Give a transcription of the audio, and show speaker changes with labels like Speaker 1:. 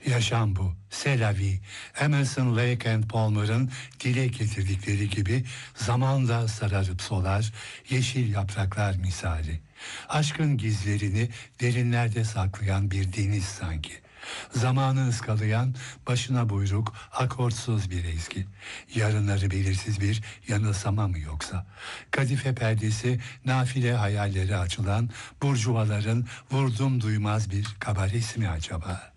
Speaker 1: Yaşam bu. C'est la vie. Emerson, Lake and Palmer'ın dile getirdikleri gibi zamanla sararıp solar, yeşil yapraklar misali. Aşkın gizlerini derinlerde saklayan bir deniz sanki. Zamanı ıskalayan, başına buyruk, akortsuz bir ezgi. Yarınları belirsiz bir yanılsama mı yoksa? Kadife perdesi, nafile hayalleri açılan, burjuvaların vurdum duymaz bir kabaresi mi acaba?